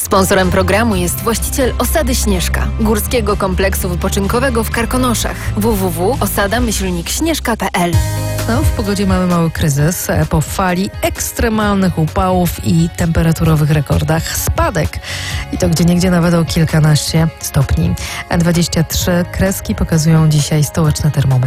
Sponsorem programu jest właściciel Osady Śnieżka, górskiego kompleksu wypoczynkowego w Karkonoszach. www.osada-śnieżka.pl. No, w pogodzie mamy mały kryzys. Po fali ekstremalnych upałów i temperaturowych rekordach spadek. I to gdzieniegdzie nawet o kilkanaście stopni. 23 kreski pokazują dzisiaj stołeczne termometry.